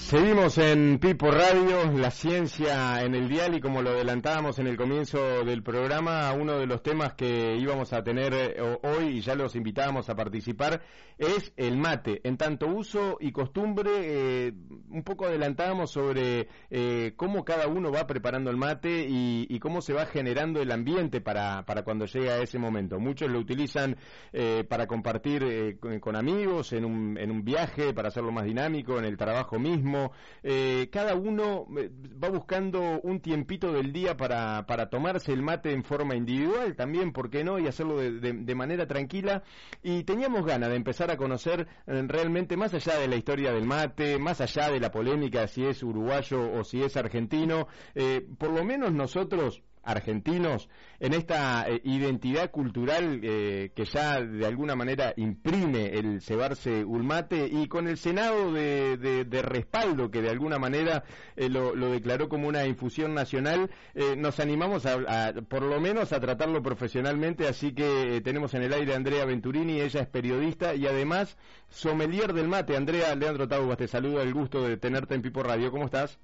Seguimos en Pipo Radio, la ciencia en el dial, y como lo adelantábamos en el comienzo del programa, uno de los temas que íbamos a tener hoy, y ya los invitábamos a participar, es el mate. En tanto uso y costumbre, un poco adelantábamos sobre cómo cada uno va preparando el mate y cómo se va generando el ambiente para cuando llega ese momento. Muchos lo utilizan para compartir con amigos, en un viaje, para hacerlo más dinámico, en el trabajo mismo. Cada uno va buscando un tiempito del día para tomarse el mate en forma individual también, ¿por qué no? Y hacerlo de manera tranquila. Y teníamos ganas de empezar a conocer realmente, más allá de la historia del mate, más allá de la polémica si es uruguayo o si es argentino, por lo menos nosotros argentinos, en esta identidad cultural que ya de alguna manera imprime el cebarse un mate, y con el Senado de respaldo que de alguna manera lo declaró como una infusión nacional, nos animamos a por lo menos a tratarlo profesionalmente. Así que tenemos en el aire a Andrea Venturini. Ella es periodista y además sommelier del mate. Andrea, Leandro Taubas te saluda, el gusto de tenerte en Pipo Radio. ¿Cómo estás?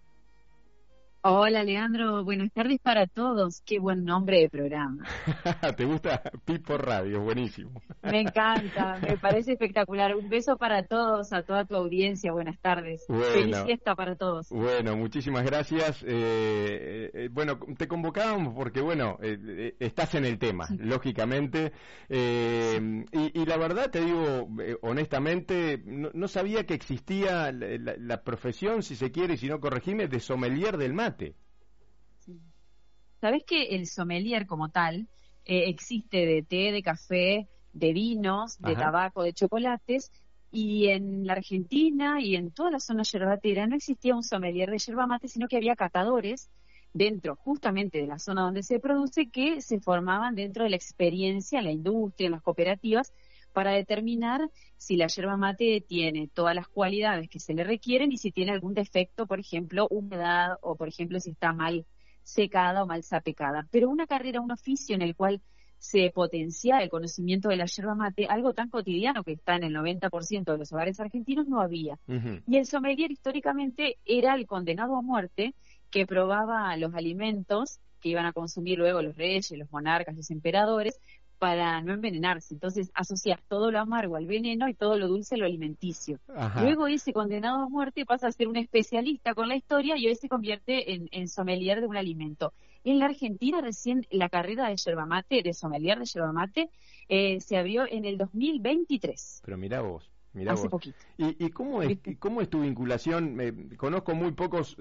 Hola, Leandro, buenas tardes para todos. Qué buen nombre de programa. ¿Te gusta? Pipo Radio, buenísimo. Me encanta, me parece espectacular. Un beso para todos, a toda tu audiencia. Buenas tardes. Bueno, feliz fiesta para todos. Bueno, muchísimas gracias. Bueno, te convocábamos porque, bueno, estás en el tema, sí, lógicamente. Y la verdad, te digo honestamente, no sabía que existía la profesión, si se quiere, si no corregime, de sommelier del mate. Sí. ¿Sabés que el sommelier como tal existe de té, de café, de vinos, de tabaco, de chocolates? Y en la Argentina y en toda la zona yerbatera no existía un sommelier de yerba mate, sino que había catadores dentro justamente de la zona donde se produce, que se formaban dentro de la experiencia en la industria, en las cooperativas, para determinar si la yerba mate tiene todas las cualidades que se le requieren y si tiene algún defecto, por ejemplo, humedad, o por ejemplo si está mal secada o mal sapecada. Pero una carrera, un oficio en el cual se potencia el conocimiento de la yerba mate, algo tan cotidiano que está en el 90% de los hogares argentinos, no había. Y el sommelier históricamente era el condenado a muerte que probaba los alimentos que iban a consumir luego los reyes, los monarcas, los emperadores, para no envenenarse. Entonces asocias todo lo amargo al veneno y todo lo dulce a lo alimenticio. Luego ese condenado a muerte pasa a ser un especialista con la historia y hoy se convierte en sommelier de un alimento. En la Argentina recién la carrera de yerba mate, de sommelier de yerba mate, se abrió en el 2023. Pero mirá vos. Hace poquito. ¿Y cómo es tu vinculación? Conozco muy pocos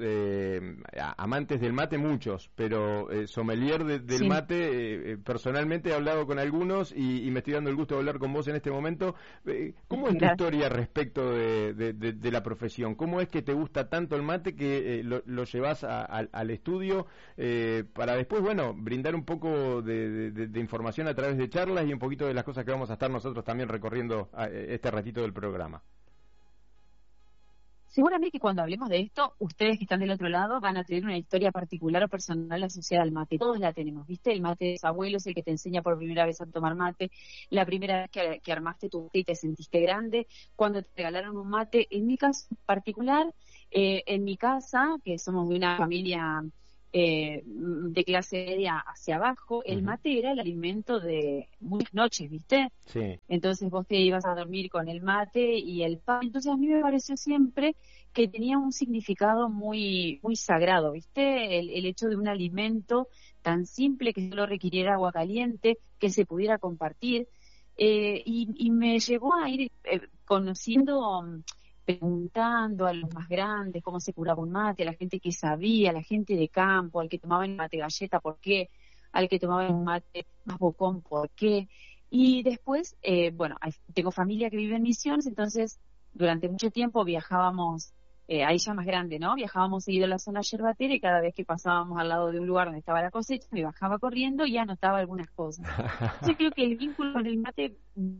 amantes del mate, muchos, pero sommelier del mate, personalmente he hablado con algunos y me estoy dando el gusto de hablar con vos en este momento. ¿Cómo es tu historia respecto de la profesión? ¿Cómo es que te gusta tanto el mate que lo llevas al estudio para después, bueno, brindar un poco de información a través de charlas y un poquito de las cosas que vamos a estar nosotros también recorriendo este ratito del programa? Seguramente que cuando hablemos de esto, ustedes que están del otro lado van a tener una historia particular o personal asociada al mate. Todos la tenemos, ¿viste? El mate de los abuelos, el que te enseña por primera vez a tomar mate, la primera vez que armaste tu mate y te sentiste grande, cuando te regalaron un mate. En mi caso particular, en mi casa, que somos de una familia de clase media hacia abajo, el mate era el alimento de muchas noches, ¿viste? Sí. Entonces vos te ibas a dormir con el mate y el pan. Entonces a mí me pareció siempre que tenía un significado muy, muy sagrado, ¿viste? El hecho de un alimento tan simple que solo requiriera agua caliente, que se pudiera compartir, y me llevó a ir conociendo, preguntando a los más grandes cómo se curaba un mate, a la gente que sabía, a la gente de campo, al que tomaba el mate galleta, ¿por qué? Al que tomaba el mate más bocón, ¿por qué? Y después, bueno, tengo familia que vive en Misiones, entonces durante mucho tiempo viajábamos, ahí ya más grande, ¿no? Viajábamos seguido a la zona yerbatera y cada vez que pasábamos al lado de un lugar donde estaba la cosecha, me bajaba corriendo y anotaba algunas cosas. Yo creo que el vínculo con el mate,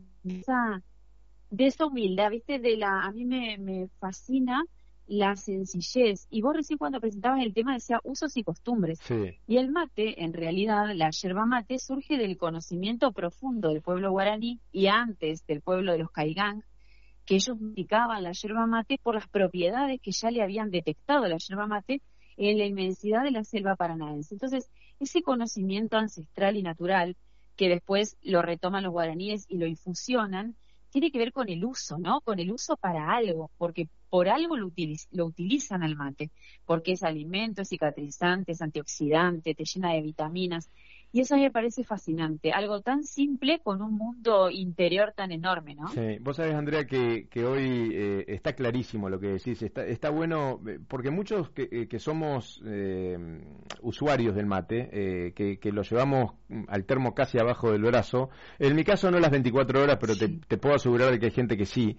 de esa humildad, ¿viste? A mí me fascina la sencillez. Y vos recién cuando presentabas el tema decía usos y costumbres. Sí. Y el mate, en realidad, la yerba mate surge del conocimiento profundo del pueblo guaraní y antes del pueblo de los Caigán, que ellos indicaban la yerba mate por las propiedades que ya le habían detectado la yerba mate en la inmensidad de la selva paranaense. Entonces, ese conocimiento ancestral y natural, que después lo retoman los guaraníes y lo infusionan, tiene que ver con el uso, ¿no? Con el uso para algo, porque por algo lo utilizan al mate, porque es alimento, es cicatrizante, es antioxidante, te llena de vitaminas. Y eso a mí me parece fascinante, algo tan simple con un mundo interior tan enorme, ¿no? Sí, vos sabés, Andrea, que hoy está clarísimo lo que decís, está bueno, porque muchos que somos usuarios del mate, que lo llevamos al termo casi abajo del brazo, en mi caso no las 24 horas, pero Sí. te puedo asegurar de que hay gente que sí,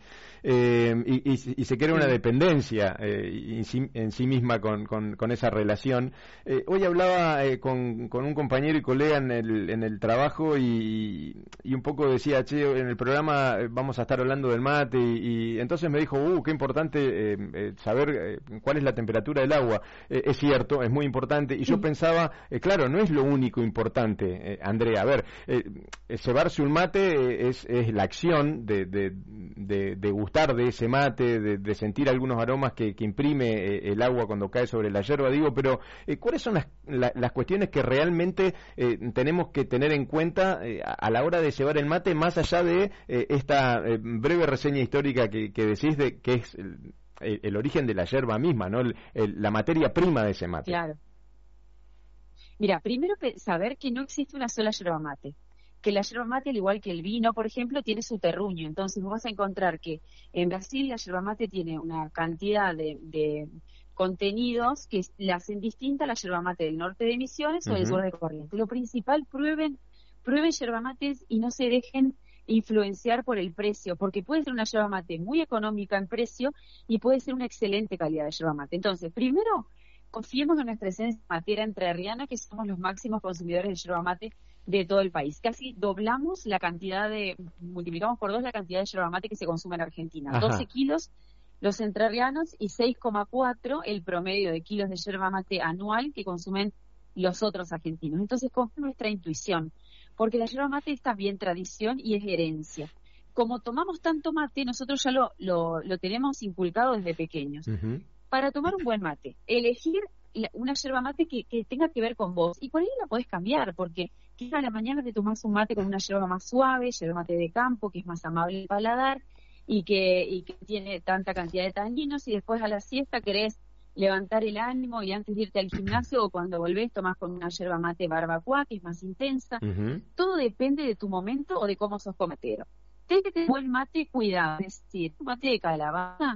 y se crea una dependencia en sí misma con esa relación. Hoy hablaba con un compañero y colega en el trabajo y un poco decía, che, en el programa vamos a estar hablando del mate y entonces me dijo, qué importante saber cuál es la temperatura del agua. Es cierto, es muy importante y yo pensaba, claro, no es lo único importante, Andrea. A ver, cebarse un mate es la acción de gustar de ese mate, de sentir algunos aromas que imprime el agua cuando cae sobre la yerba, digo, pero ¿cuáles son las cuestiones que realmente tenemos que tener en cuenta a la hora de cebar el mate, más allá de esta breve reseña histórica que decís de que es el origen de la yerba misma, ¿no? La materia prima de ese mate? Claro. Mira, primero saber que no existe una sola yerba mate, que la yerba mate, al igual que el vino, por ejemplo, tiene su terruño. Entonces vos vas a encontrar que en Brasil la yerba mate tiene una cantidad de contenidos que la hacen distinta a la yerba mate del norte de Misiones o del sur de Corrientes. Lo principal, prueben yerba mates y no se dejen influenciar por el precio, porque puede ser una yerba mate muy económica en precio y puede ser una excelente calidad de yerba mate. Entonces, primero, confiemos en nuestra esencia matera entrerriana, que somos los máximos consumidores de yerba mate de todo el país. Casi doblamos multiplicamos por 2 la cantidad de yerba mate que se consume en Argentina. Ajá. 12 kilos los entrerrianos y 6,4 el promedio de kilos de yerba mate anual que consumen los otros argentinos. Entonces, con nuestra intuición, porque la yerba mate es también tradición y es herencia. Como tomamos tanto mate, nosotros ya lo tenemos inculcado desde pequeños. Para tomar un buen mate, elegir una yerba mate que tenga que ver con vos. Y por ahí la podés cambiar, porque quizá a la mañana te tomás un mate con una yerba más suave, yerba mate de campo, que es más amable al paladar, y que tiene tanta cantidad de taninos, y después a la siesta querés levantar el ánimo y antes de irte al gimnasio o cuando volvés tomás con una yerba mate barbacoa, que es más intensa. Todo depende de tu momento o de cómo sos cometero. Tenés que tener buen mate, cuidado, es decir, un mate de calabaza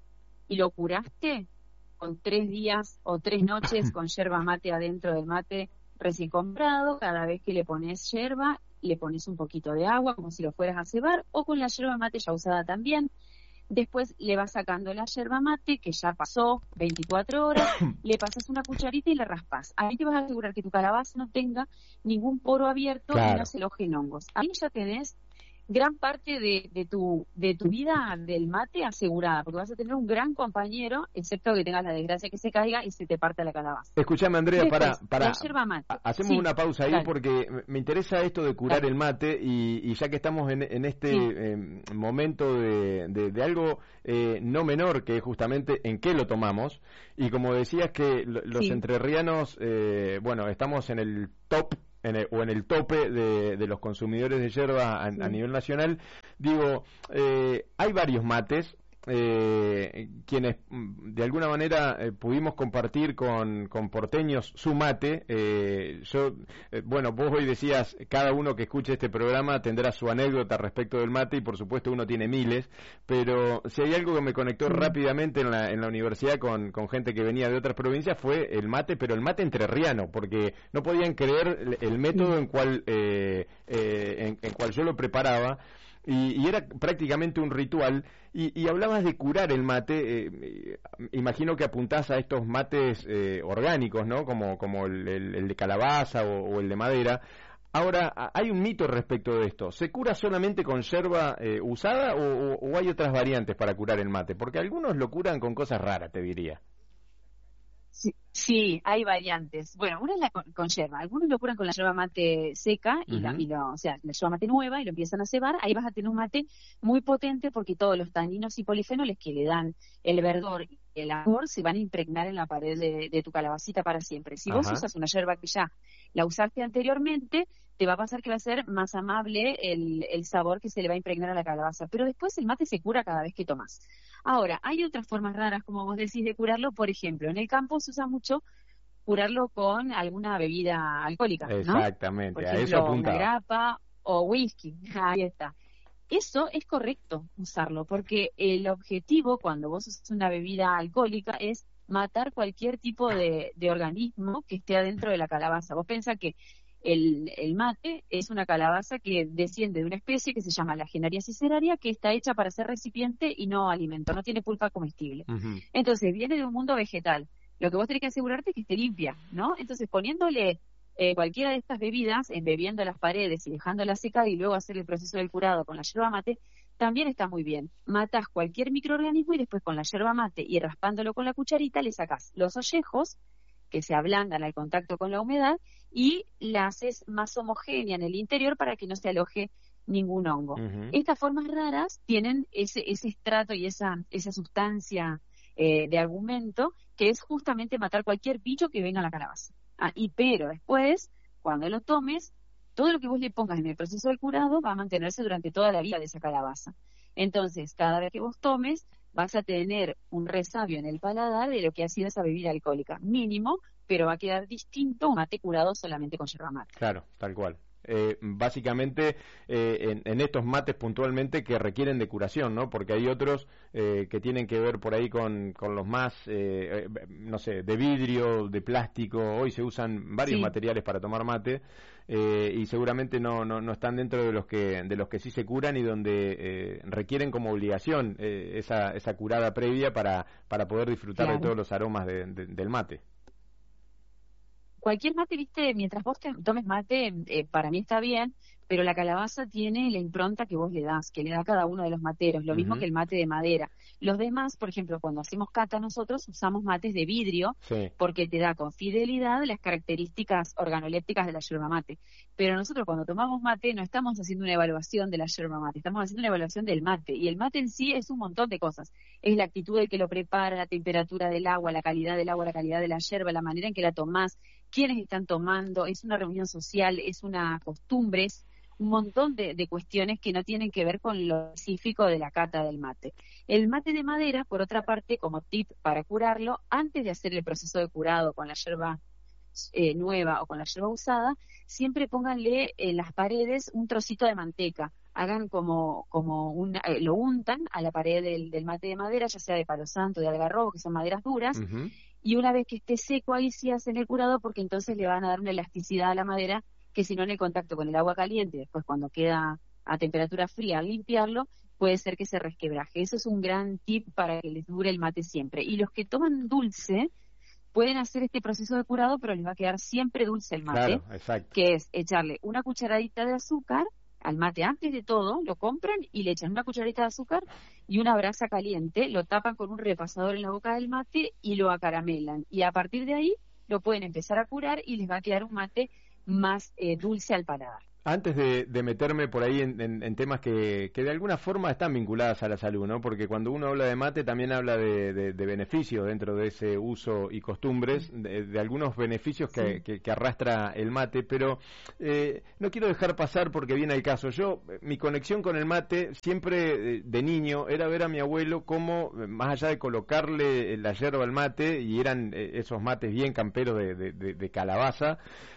y lo curaste con 3 días o 3 noches con yerba mate adentro del mate recién comprado. Cada vez que le pones yerba, le pones un poquito de agua como si lo fueras a cebar, o con la yerba mate ya usada también. Después le vas sacando la yerba mate, que ya pasó 24 horas, le pasas una cucharita y le raspas. Ahí te vas a asegurar que tu calabaza no tenga ningún poro abierto y no se alojen hongos. Ahí ya tenés gran parte de tu vida del mate asegurada, porque vas a tener un gran compañero, excepto que tengas la desgracia que se caiga y se te parte la calabaza. Escuchame, Andrea, Después, para la yerba mate. hacemos una pausa ahí, dale. porque me interesa esto de curar el mate y ya que estamos en este momento de algo no menor, que es justamente en qué lo tomamos, y como decías que los entrerrianos, bueno, estamos en el top o en el tope de los consumidores de yerba a nivel nacional. Digo, hay varios mates, quienes de alguna manera pudimos compartir con porteños su mate. Bueno, vos hoy decías, cada uno que escuche este programa tendrá su anécdota respecto del mate, y por supuesto uno tiene miles, pero si hay algo que me conectó rápidamente en la universidad con gente que venía de otras provincias, fue el mate, pero el mate entrerriano, porque no podían creer el método en cual yo lo preparaba. Y era prácticamente un ritual, y hablabas de curar el mate. Imagino que apuntás a estos mates orgánicos, ¿no? Como el de calabaza o el de madera. Ahora, hay un mito respecto de esto. ¿Se cura solamente con yerba usada o hay otras variantes para curar el mate? Porque algunos lo curan con cosas raras, te diría. Sí. Sí, hay variantes. Bueno, una es la con yerba. Algunos lo curan con la yerba mate seca o sea, la yerba mate nueva y lo empiezan a cebar. Ahí vas a tener un mate muy potente porque todos los taninos y polifenoles que le dan el verdor y el sabor se van a impregnar en la pared de tu calabacita para siempre. Si vos Ajá. usas una yerba que ya la usaste anteriormente, te va a pasar que va a ser más amable el sabor que se le va a impregnar a la calabaza. Pero después el mate se cura cada vez que tomas. Ahora, hay otras formas raras, como vos decís, de curarlo. Por ejemplo, en el campo se usa mucho curarlo con alguna bebida alcohólica, ¿no? Por Exactamente, a eso ejemplo, una apuntaba. grapa o whisky. Ahí está. Eso es correcto usarlo, porque el objetivo cuando vos usas una bebida alcohólica es matar cualquier tipo de organismo que esté adentro de la calabaza. Vos pensás que el mate es una calabaza que desciende de una especie que se llama la Genaria ciceraria, que está hecha para ser recipiente y no alimento, no tiene pulpa comestible. Ujú. Entonces, viene de un mundo vegetal. Lo que vos tenés que asegurarte es que esté limpia, ¿no? Entonces, poniéndole cualquiera de estas bebidas, embebiendo las paredes y dejándolas secar y luego hacer el proceso del curado con la yerba mate, también está muy bien. Matás cualquier microorganismo y después con la yerba mate y raspándolo con la cucharita le sacás los ollejos que se ablandan al contacto con la humedad y la haces más homogénea en el interior para que no se aloje ningún hongo. Ujú. Estas formas raras tienen ese estrato y esa sustancia de argumento que es justamente matar cualquier bicho que venga a la calabaza. Pero después, cuando lo tomes, todo lo que vos le pongas en el proceso del curado va a mantenerse durante toda la vida de esa calabaza. Entonces, cada vez que vos tomes, vas a tener un resabio en el paladar de lo que ha sido esa bebida alcohólica. Mínimo, pero va a quedar distinto un mate curado solamente con yerba mate. Claro, tal cual. Básicamente en estos mates puntualmente que requieren de curación, ¿no? Porque hay otros que tienen que ver por ahí con los más, no sé, de vidrio, de plástico. Hoy se usan varios Sí, materiales para tomar mate y seguramente no están dentro de los que sí se curan y donde requieren como obligación esa curada previa para poder disfrutar de claro. todos los aromas del mate. Cualquier mate, viste, mientras vos tomes mate, para mí está bien, pero la calabaza tiene la impronta que vos le das, que le da cada uno de los materos, lo mismo Ujú. que el mate de madera. Los demás, por ejemplo, cuando hacemos cata nosotros usamos mates de vidrio Sí, porque te da con fidelidad las características organolépticas de la yerba mate. Pero nosotros cuando tomamos mate no estamos haciendo una evaluación de la yerba mate, estamos haciendo una evaluación del mate. Y el mate en sí es un montón de cosas. Es la actitud del que lo prepara, la temperatura del agua, la calidad del agua, la calidad de la yerba, la manera en que la tomás, quiénes están tomando, es una reunión social, es una costumbre, es un montón de cuestiones que no tienen que ver con lo específico de la cata del mate. El mate de madera, por otra parte, como tip para curarlo, antes de hacer el proceso de curado con la yerba nueva o con la yerba usada, siempre pónganle en las paredes un trocito de manteca. Hagan lo untan a la pared del mate de madera, ya sea de palo santo, de algarrobo, que son maderas duras, ujú, y una vez que esté seco ahí sí hacen el curado porque entonces le van a dar una elasticidad a la madera que si no en el contacto con el agua caliente, después cuando queda a temperatura fría al limpiarlo, puede ser que se resquebraje. Eso es un gran tip para que les dure el mate siempre. Y los que toman dulce pueden hacer este proceso de curado, pero les va a quedar siempre dulce el mate, claro, exacto. que es echarle una cucharadita de azúcar al mate antes de todo, lo compran y le echan una cucharadita de azúcar y una brasa caliente, lo tapan con un repasador en la boca del mate y lo acaramelan. Y a partir de ahí lo pueden empezar a curar y les va a quedar un mate más dulce al paladar. Antes de meterme por ahí en temas que de alguna forma están vinculadas a la salud, ¿no? Porque cuando uno habla de mate también habla de beneficios dentro de ese uso y costumbres, de algunos beneficios Sí, que arrastra el mate, pero no quiero dejar pasar porque viene el caso. Yo, mi conexión con el mate siempre de niño era ver a mi abuelo cómo, más allá de colocarle la yerba al mate, y eran esos mates bien camperos de calabaza,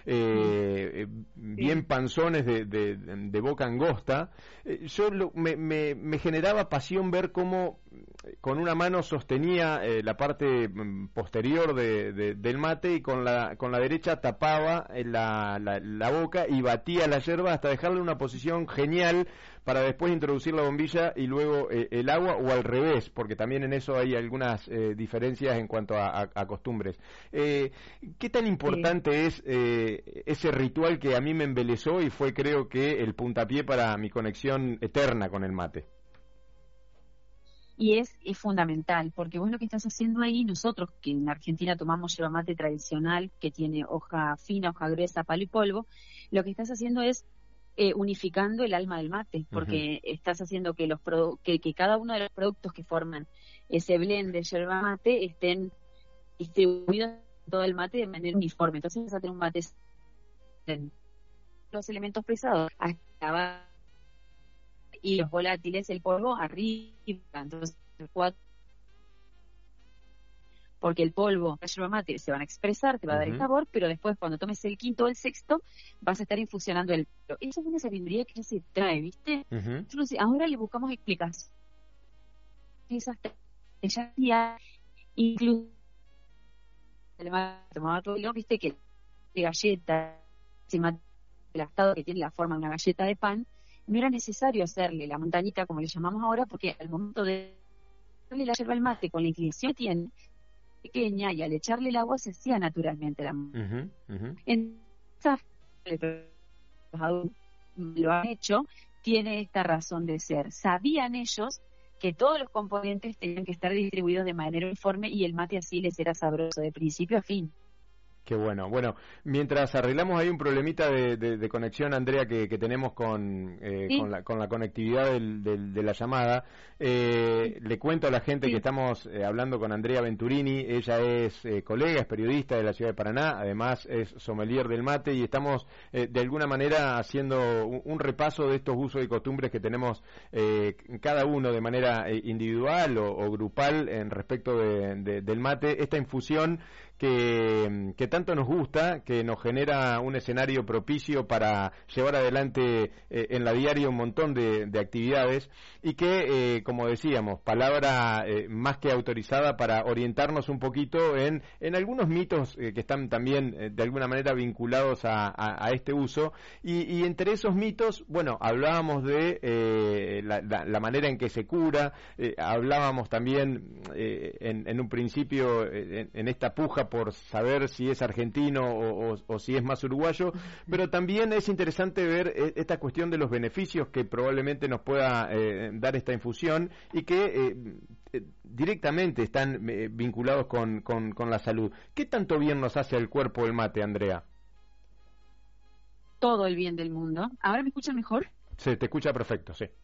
bien sí, panzones de boca angosta, me generaba pasión ver cómo con una mano sostenía la parte posterior del mate y con la derecha tapaba la boca y batía la yerba hasta dejarle una posición genial para después introducir la bombilla y luego el agua, o al revés, porque también en eso hay algunas diferencias en cuanto a costumbres. ¿Qué tan sí. importante es ese ritual que a mí me embelesó y fue, creo que, el puntapié para mi conexión eterna con el mate? Y es fundamental, porque vos lo que estás haciendo ahí, nosotros que en Argentina tomamos yerba mate tradicional, que tiene hoja fina, hoja gruesa, palo y polvo, lo que estás haciendo es unificando el alma del mate, porque estás haciendo que que cada uno de los productos que forman ese blend de yerba mate estén distribuidos en todo el mate de manera uniforme. Entonces vas a tener un mate en los elementos pesados hasta abajo y los volátiles, el polvo arriba. Entonces, porque el polvo, la yerba mate, se van a expresar, te va a dar el sabor, pero después cuando tomes el quinto o el sexto, vas a estar infusionando el pelo. Eso es una sabiduría que ya se trae, ¿viste? Entonces, ahora le buscamos explicaciones. Esas ya incluso tomaba todo el viste que de galleta, el estado que tiene la forma de una galleta de pan, no era necesario hacerle la montañita como le llamamos ahora, porque al momento de darle la yerba al mate con la inclinación que tiene pequeña y al echarle el agua se hacía naturalmente la montaña. Los adultos lo han hecho, tiene esta razón de ser. Sabían ellos que todos los componentes tenían que estar distribuidos de manera uniforme y el mate así les era sabroso de principio a fin. Qué bueno. Bueno, mientras arreglamos ahí un problemita de conexión, Andrea, que tenemos con la conectividad de la llamada, le cuento a la gente que estamos hablando con Andrea Venturini. Ella es colega, es periodista de la ciudad de Paraná, además es sommelier del mate, y estamos de alguna manera haciendo un repaso de estos usos y costumbres que tenemos cada uno de manera individual o grupal en respecto del mate, esta infusión que tanto nos gusta, que nos genera un escenario propicio para llevar adelante en la diaria un montón de actividades, y que, como decíamos, palabra más que autorizada para orientarnos un poquito en algunos mitos que están también de alguna manera vinculados a este uso, y entre esos mitos, bueno, hablábamos de la manera en que se cura, hablábamos también en un principio en esta puja por saber si es argentino o si es más uruguayo, pero también es interesante ver esta cuestión de los beneficios que probablemente nos pueda dar esta infusión, y que directamente están vinculados con la salud. ¿Qué tanto bien nos hace al cuerpo el mate, Andrea? Todo el bien del mundo. ¿Ahora me escuchan mejor? Sí, te escucha perfecto, sí.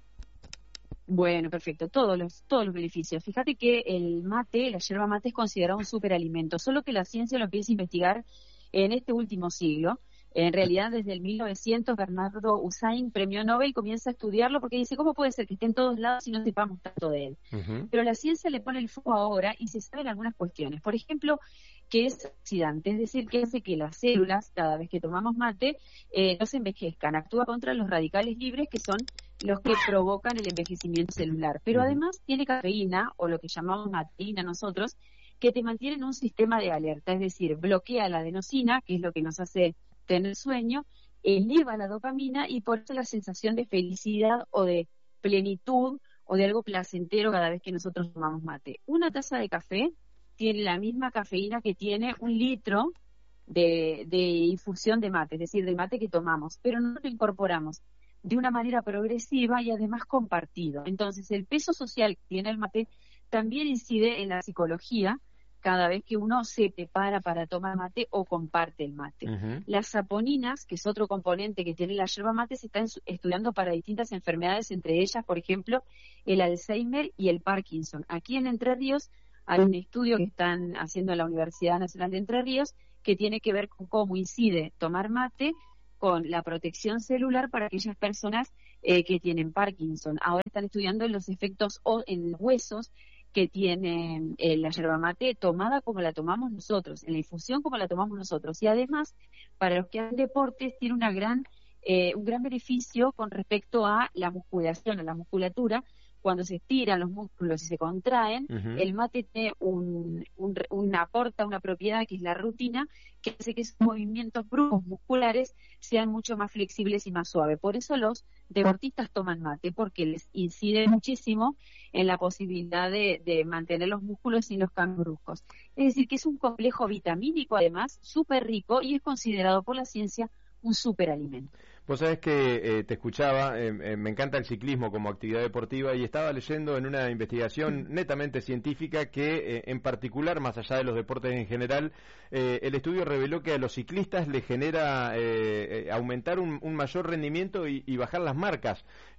Bueno, perfecto, todos los beneficios. Fíjate que el mate, la yerba mate, es considerado un superalimento, solo que la ciencia lo empieza a investigar en este último siglo. En realidad, desde el 1900, Bernardo Usain, premio Nobel, comienza a estudiarlo porque dice, ¿cómo puede ser que esté en todos lados y no sepamos tanto de él? Pero la ciencia le pone el foco ahora y se saben algunas cuestiones. Por ejemplo, que es oxidante, es decir, que hace que las células, cada vez que tomamos mate, no se envejezcan. Actúa contra los radicales libres, que son los que provocan el envejecimiento celular. Pero además tiene cafeína, o lo que llamamos mateína nosotros, que te mantiene en un sistema de alerta, es decir, bloquea la adenosina, que es lo que nos hace tener sueño, eleva la dopamina, y por eso la sensación de felicidad o de plenitud o de algo placentero cada vez que nosotros tomamos mate. Una taza de café tiene la misma cafeína que tiene un litro de infusión de mate, es decir, del mate que tomamos, pero no lo incorporamos de una manera progresiva y además compartido. Entonces, el peso social que tiene el mate también incide en la psicología cada vez que uno se prepara para tomar mate o comparte el mate. Las saponinas, que es otro componente que tiene la yerba mate, se están estudiando para distintas enfermedades, entre ellas, por ejemplo, el Alzheimer y el Parkinson. Aquí en Entre Ríos hay un estudio que están haciendo en la Universidad Nacional de Entre Ríos que tiene que ver con cómo incide tomar mate con la protección celular para aquellas personas que tienen Parkinson. Ahora están estudiando los efectos en huesos que tiene la yerba mate tomada como la tomamos nosotros, en la infusión como la tomamos nosotros. Y además, para los que hacen deportes, tiene un gran beneficio con respecto a la musculación, a la musculatura. Cuando se estiran los músculos y se contraen, el mate tiene aporta una propiedad que es la rutina, que hace que esos movimientos bruscos musculares sean mucho más flexibles y más suaves. Por eso los deportistas toman mate, porque les incide muchísimo en la posibilidad de mantener los músculos sin los cambios bruscos. Es decir, que es un complejo vitamínico, además, súper rico, y es considerado por la ciencia un superalimento. Vos sabés que te escuchaba, me encanta el ciclismo como actividad deportiva y estaba leyendo en una investigación netamente científica que en particular, más allá de los deportes en general, el estudio reveló que a los ciclistas les genera aumentar un mayor rendimiento y bajar las marcas.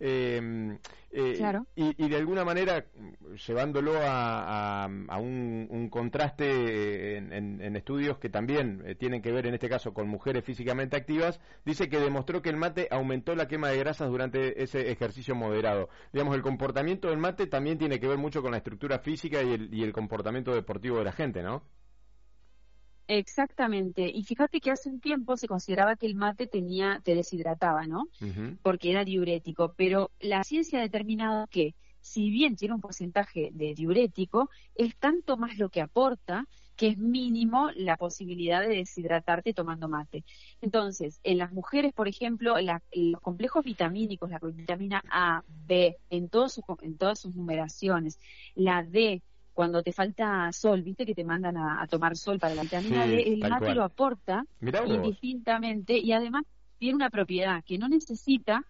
Claro. Y de alguna manera, llevándolo a un contraste en estudios que también tienen que ver en este caso con mujeres físicamente activas, dice que demostró que el mate aumentó la quema de grasas durante ese ejercicio moderado. Digamos, el comportamiento del mate también tiene que ver mucho con la estructura física y el comportamiento deportivo de la gente, ¿no? Exactamente. Y fíjate que hace un tiempo se consideraba que el mate te deshidrataba, ¿no? Uh-huh. Porque era diurético, pero la ciencia ha determinado que si bien tiene un porcentaje de diurético, es tanto más lo que aporta que es mínimo la posibilidad de deshidratarte tomando mate. Entonces, en las mujeres, por ejemplo, los complejos vitamínicos, la vitamina A, B, en todas sus numeraciones, la D, cuando te falta sol, viste que te mandan a tomar sol para la vitamina D, Sí, el tal mate cual. lo aporta Mirá vos. indistintamente y además tiene una propiedad que no necesita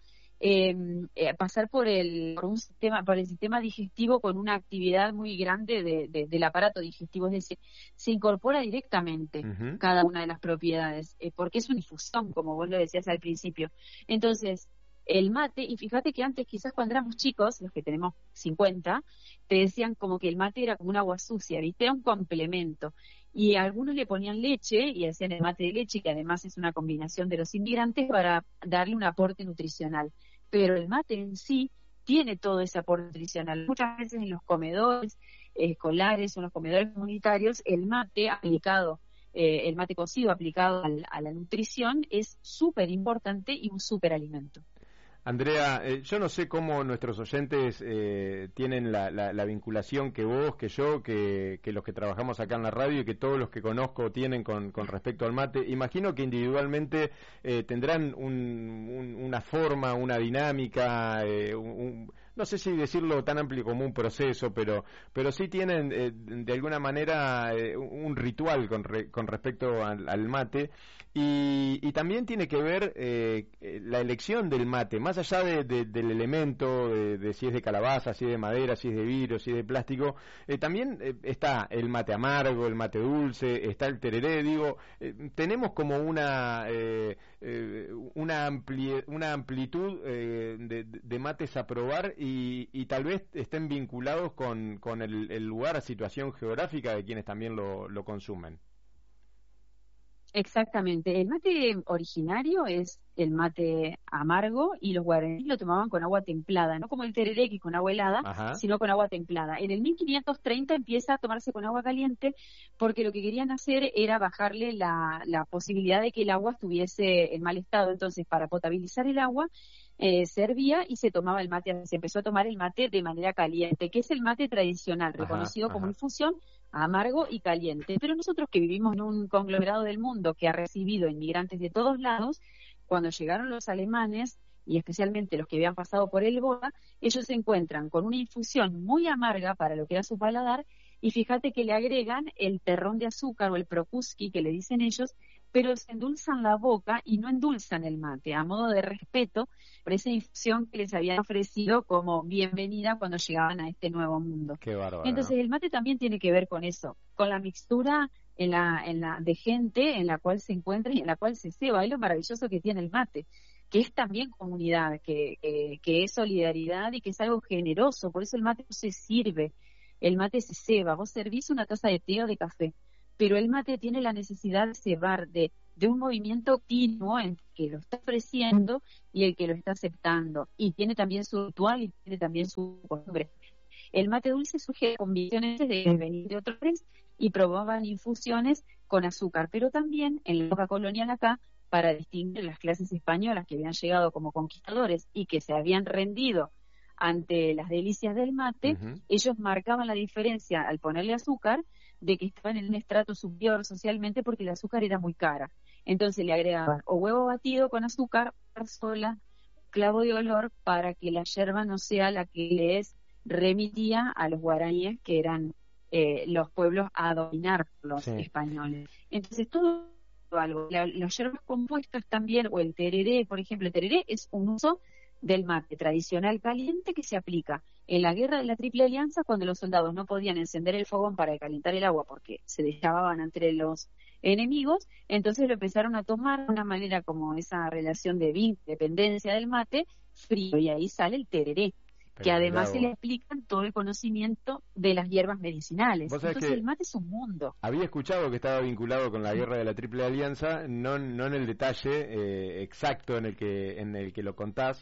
pasar por por el sistema digestivo con una actividad muy grande del aparato digestivo, es decir, se incorpora directamente Uh-huh. cada una de las propiedades, porque es una infusión, como vos lo decías al principio. Entonces, el mate, y fíjate que antes, quizás cuando éramos chicos, los que tenemos 50, te decían como que el mate era como un agua sucia, ¿viste? Era un complemento. Y algunos le ponían leche y hacían el mate de leche, que además es una combinación de los inmigrantes para darle un aporte nutricional. Pero el mate en sí tiene todo ese aporte nutricional. Muchas veces en los comedores escolares o en los comedores comunitarios, el mate aplicado, el mate cocido aplicado a la nutrición es súper importante y un súper alimento. Andrea, yo no sé cómo nuestros oyentes tienen la vinculación que vos, que yo, que los que trabajamos acá en la radio y que todos los que conozco tienen con respecto al mate. Imagino que individualmente tendrán una forma, una dinámica, no sé si decirlo tan amplio como un proceso, pero sí tienen de alguna manera un ritual con respecto al mate. Y también tiene que ver la elección del mate, más allá del elemento, de si es de calabaza, si es de madera, si es de vidrio, si es de plástico, también está el mate amargo, el mate dulce, está el tereré, digo, tenemos como una amplitud de mates a probar y tal vez estén vinculados con el lugar, situación geográfica de quienes también lo consumen. Exactamente. El mate originario es el mate amargo y los guaraníes lo tomaban con agua templada, no como el tereré que con agua helada, Ajá. sino con agua templada. En el 1530 empieza a tomarse con agua caliente porque lo que querían hacer era bajarle la posibilidad de que el agua estuviese en mal estado. Entonces, para potabilizar el agua, se hervía y se tomaba el mate, se empezó a tomar el mate de manera caliente, que es el mate tradicional, Ajá, reconocido como ajá. infusión amargo y caliente. Pero nosotros que vivimos en un conglomerado del mundo que ha recibido inmigrantes de todos lados, cuando llegaron los alemanes, y especialmente los que habían pasado por el Volga, ellos se encuentran con una infusión muy amarga para lo que era su paladar, y fíjate que le agregan el terrón de azúcar o el prokuski, que le dicen ellos, pero se endulzan la boca y no endulzan el mate, a modo de respeto por esa infusión que les habían ofrecido como bienvenida cuando llegaban a este nuevo mundo. Qué bárbaro, ¿no? Entonces el mate también tiene que ver con eso, con la mixtura de gente en la cual se encuentra y en la cual se ceba. Es lo maravilloso que tiene el mate, que es también comunidad, que es solidaridad y que es algo generoso. Por eso el mate no se sirve, el mate se ceba. Vos servís una taza de té o de café, pero el mate tiene la necesidad de cebar, de un movimiento continuo entre el que lo está ofreciendo y el que lo está aceptando. Y tiene también su ritual y tiene también su costumbre. El mate dulce surge de convicciones de venir de otros países y probaban infusiones con azúcar, pero también en la época colonial acá, para distinguir las clases españolas que habían llegado como conquistadores y que se habían rendido ante las delicias del mate, Uh-huh. ellos marcaban la diferencia al ponerle azúcar de que estaban en un estrato superior socialmente porque el azúcar era muy cara. Entonces le agregaban o huevo batido con azúcar sola, clavo de olor, para que la yerba no sea la que les remitía a los guaraníes, que eran los pueblos a dominar por los Sí. españoles. Entonces todo algo. Los hierbas compuestas también, o el tereré, por ejemplo, el tereré es un uso del mate tradicional caliente que se aplica en la guerra de la Triple Alianza, cuando los soldados no podían encender el fogón para calentar el agua porque se desllavaban entre los enemigos, entonces lo empezaron a tomar de una manera como esa relación de dependencia del mate frío, y ahí sale el tereré, que además se le aplican todo el conocimiento de las hierbas medicinales. Entonces el mate es un mundo. Había escuchado que estaba vinculado con la guerra de la Triple Alianza, no en el detalle exacto en el que lo contás.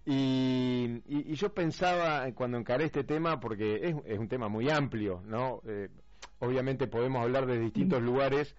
Y yo pensaba cuando encaré este tema, porque es un tema muy amplio, ¿no? Obviamente podemos hablar de distintos lugares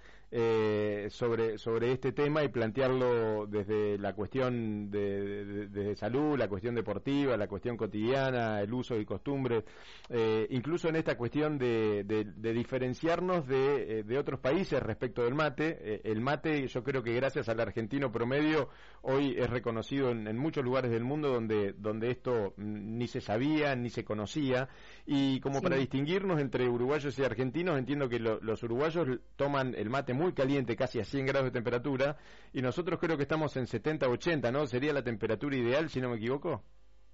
sobre este tema y plantearlo desde la cuestión de salud, la cuestión deportiva, la cuestión cotidiana, el uso y costumbres, incluso en esta cuestión de diferenciarnos de otros países respecto del mate. El mate, yo creo que gracias al argentino promedio hoy es reconocido en muchos lugares del mundo donde esto ni se sabía ni se conocía, y como para distinguirnos entre uruguayos y argentinos, entiendo que los uruguayos toman el mate muy caliente, casi a 100 grados de temperatura, y nosotros creo que estamos en 70, 80, ¿no? ¿Sería la temperatura ideal, si no me equivoco?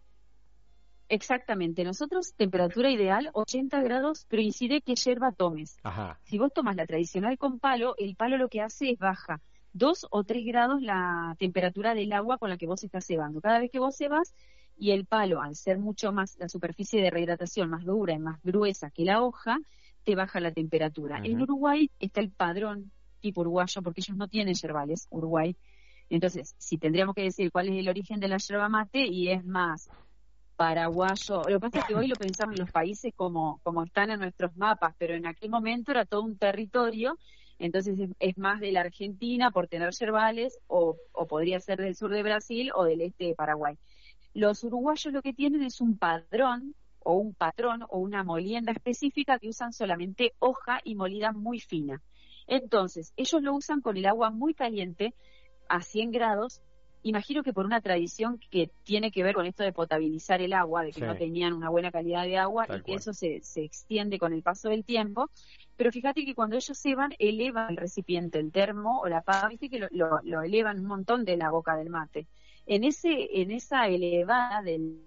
Exactamente. Nosotros, temperatura ideal, 80 grados, pero incide qué yerba tomes. Ajá. Si vos tomas la tradicional con palo, el palo lo que hace es baja 2 o 3 grados la temperatura del agua con la que vos estás cebando. Cada vez que vos cebas, y el palo, al ser mucho más, la superficie de rehidratación más dura y más gruesa que la hoja, te baja la temperatura. En Uruguay está el padrón tipo uruguayo, porque ellos no tienen yerbales, Uruguay. Entonces, si tendríamos que decir cuál es el origen de la yerba mate, y es más paraguayo. Lo que pasa es que hoy lo pensamos en los países como están en nuestros mapas, pero en aquel momento era todo un territorio, entonces es más de la Argentina por tener yerbales, o podría ser del sur de Brasil o del este de Paraguay. Los uruguayos lo que tienen es un padrón, o un patrón, o una molienda específica que usan solamente hoja y molida muy fina. Entonces, ellos lo usan con el agua muy caliente, a 100 grados, imagino que por una tradición que tiene que ver con esto de potabilizar el agua, de que no tenían una buena calidad de agua, y que eso se extiende con el paso del tiempo. Pero fíjate que cuando ellos ceban, elevan el recipiente, el termo o la pava, viste que lo elevan un montón de la boca del mate. En esa elevada del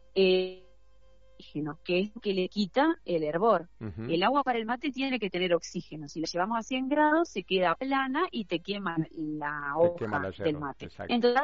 oxígeno, que es lo que le quita el hervor. El agua para el mate tiene que tener oxígeno. Si la llevamos a 100 grados, se queda plana y te quema la hoja del mate. Exacto. Entonces,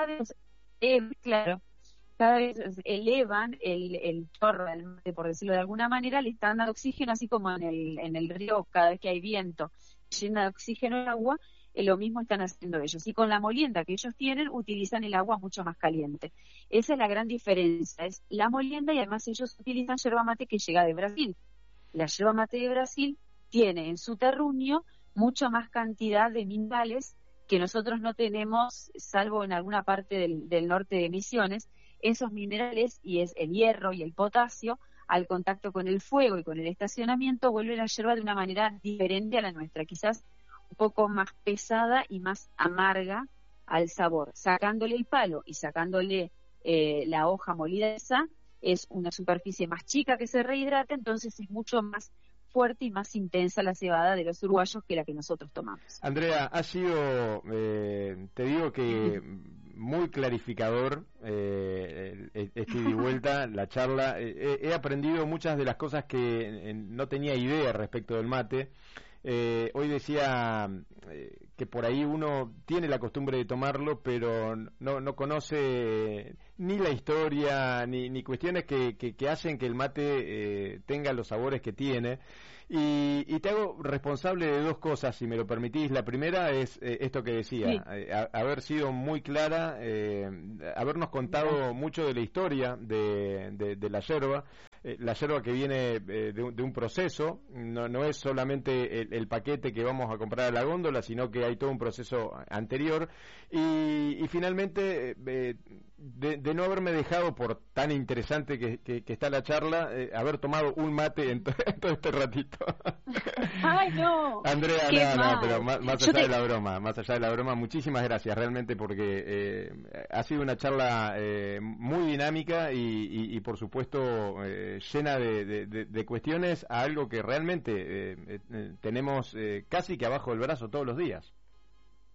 cada vez elevan el chorro del mate, por decirlo de alguna manera, le están dando oxígeno, así como en el río, cada vez que hay viento, llena de oxígeno el agua. Lo mismo están haciendo ellos. Y con la molienda que ellos tienen, utilizan el agua mucho más caliente. Esa es la gran diferencia, es la molienda, y además ellos utilizan yerba mate que llega de Brasil. La yerba mate de Brasil tiene en su terruño mucha más cantidad de minerales que nosotros no tenemos, salvo en alguna parte del norte de Misiones. Esos minerales, y es el hierro y el potasio, al contacto con el fuego y con el estacionamiento, vuelve la yerba de una manera diferente a la nuestra, quizás un poco más pesada y más amarga al sabor. Sacándole el palo y sacándole la hoja molida esa, es una superficie más chica que se rehidrata, entonces es mucho más fuerte y más intensa la cebada de los uruguayos que la que nosotros tomamos. Andrea, ha sido, te digo que muy clarificador este ida y vuelta, la charla. He aprendido muchas de las cosas que no tenía idea respecto del mate. Hoy decía que por ahí uno tiene la costumbre de tomarlo, pero no conoce ni la historia ni cuestiones que hacen que el mate tenga los sabores que tiene. Y te hago responsable de dos cosas, si me lo permitís. La primera es esto que decía, haber sido muy clara, habernos contado mucho de la historia de la yerba. La yerba que viene de un proceso, no es solamente el paquete que vamos a comprar a la góndola, sino que hay todo un proceso anterior. Y finalmente, de no haberme dejado, por tan interesante que está la charla, haber tomado un mate en todo este ratito. ¡Ay, no! Andrea, no, pero más allá de la broma, muchísimas gracias realmente, porque ha sido una charla muy dinámica y por supuesto llena de cuestiones a algo que realmente tenemos casi que abajo del brazo todos los días.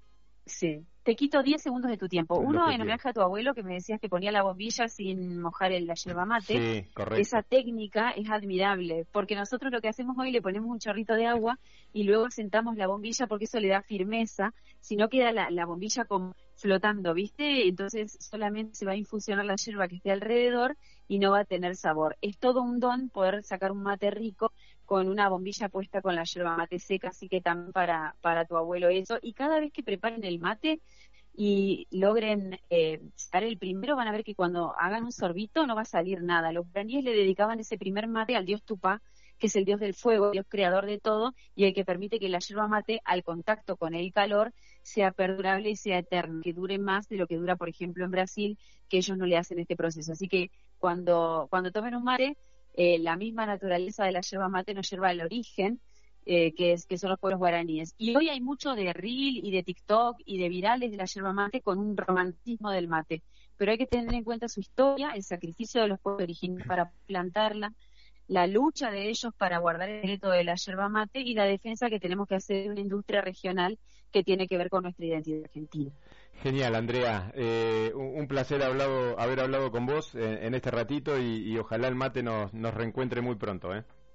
Sí, te quito 10 segundos de tu tiempo. Lo Uno, que en quieras. homenaje a tu abuelo, que me decías que ponía la bombilla sin mojar la yerba mate. Sí, correcto. Esa técnica es admirable, porque nosotros lo que hacemos hoy, le ponemos un chorrito de agua y luego sentamos la bombilla porque eso le da firmeza, si no queda la bombilla como flotando, ¿viste? Entonces solamente se va a infusionar la yerba que esté alrededor y no va a tener sabor. Es todo un don poder sacar un mate rico con una bombilla puesta con la yerba mate seca, así que también para tu abuelo eso. Y cada vez que preparen el mate y logren sacar el primero, van a ver que cuando hagan un sorbito no va a salir nada. Los guaraníes le dedicaban ese primer mate al dios Tupá, que es el dios del fuego, el dios creador de todo, y el que permite que la yerba mate, al contacto con el calor, sea perdurable y sea eterna, que dure más de lo que dura, por ejemplo, en Brasil, que ellos no le hacen este proceso. Así que cuando tomen un mate, la misma naturaleza de la yerba mate nos lleva al origen, que son los pueblos guaraníes. Y hoy hay mucho de reel y de TikTok y de virales de la yerba mate con un romanticismo del mate. Pero hay que tener en cuenta su historia, el sacrificio de los pueblos originarios para plantarla, la lucha de ellos para guardar el secreto de la yerba mate y la defensa que tenemos que hacer de una industria regional que tiene que ver con nuestra identidad argentina. Genial, Andrea. Un placer haber hablado con vos en este ratito y ojalá el mate nos reencuentre muy pronto.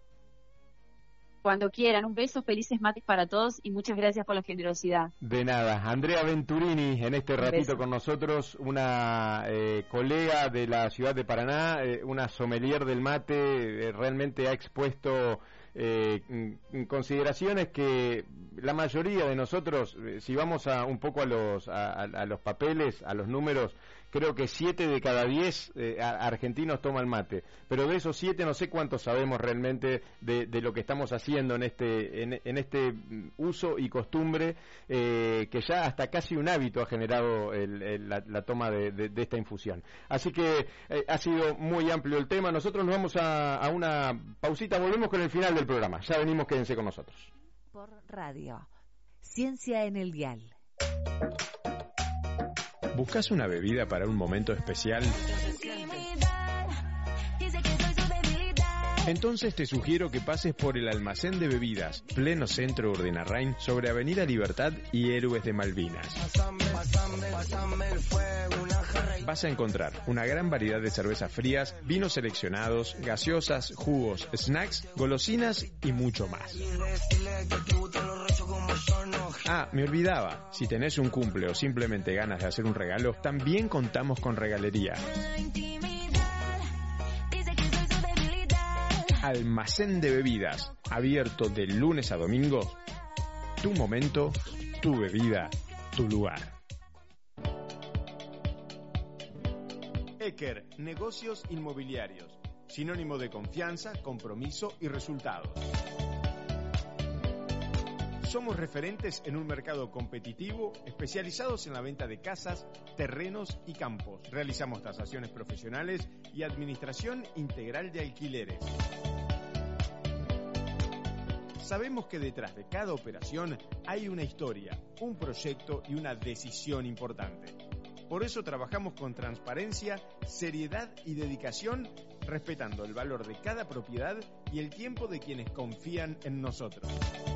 Cuando quieran, un beso, felices mates para todos y muchas gracias por la generosidad. De nada. Andrea Venturini en este ratito con nosotros, una colega de la ciudad de Paraná, una sommelier del mate, realmente ha expuesto consideraciones que la mayoría de nosotros, si vamos un poco a los papeles, a los números, creo que 7 de cada 10 argentinos toman mate, pero de esos 7 no sé cuántos sabemos realmente de lo que estamos haciendo en este uso y costumbre que ya hasta casi un hábito ha generado la toma de esta infusión. Así que ha sido muy amplio el tema. Nosotros nos vamos a una pausita, volvemos con el final del programa. Ya venimos, quédense con nosotros. Por radio, Ciencia en el Dial. ¿Buscas una bebida para un momento especial? Entonces te sugiero que pases por el Almacén de Bebidas, pleno centro Urdangarin, sobre Avenida Libertad y Héroes de Malvinas. Vas a encontrar una gran variedad de cervezas frías, vinos seleccionados, gaseosas, jugos, snacks, golosinas y mucho más. Ah, me olvidaba, si tenés un cumple o simplemente ganas de hacer un regalo, también contamos con regalería. Almacén de Bebidas, abierto de lunes a domingo. Tu momento, tu bebida, tu lugar. Eker, negocios inmobiliarios, sinónimo de confianza, compromiso y resultados. Somos referentes en un mercado competitivo, especializados en la venta de casas, terrenos y campos. Realizamos tasaciones profesionales y administración integral de alquileres. Sabemos que detrás de cada operación hay una historia, un proyecto y una decisión importante. Por eso trabajamos con transparencia, seriedad y dedicación, respetando el valor de cada propiedad y el tiempo de quienes confían en nosotros.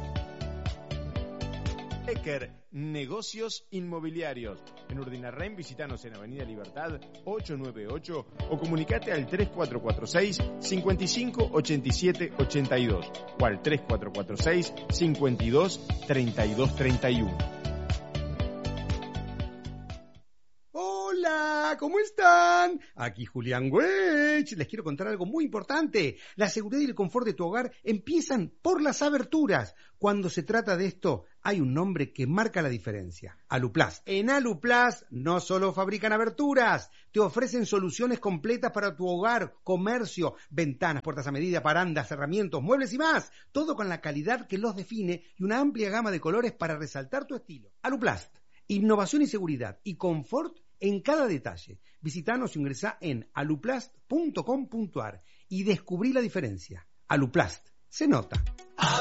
Eker, negocios inmobiliarios. En Urdangarin, visitanos en Avenida Libertad 898 o comunicate al 3446 55 87 82 o al 3446 52 32 31. Hola, ¿cómo están? Aquí Julián Weich. Les quiero contar algo muy importante. La seguridad y el confort de tu hogar empiezan por las aberturas. Cuando se trata de esto, hay un nombre que marca la diferencia. Aluplast. En Aluplast no solo fabrican aberturas, te ofrecen soluciones completas para tu hogar, comercio, ventanas, puertas a medida, barandas, cerramientos, muebles y más. Todo con la calidad que los define y una amplia gama de colores para resaltar tu estilo. Aluplast. Innovación y seguridad y confort en cada detalle. Visitanos o ingresá en aluplast.com.ar y descubrí la diferencia. Aluplast. Se nota.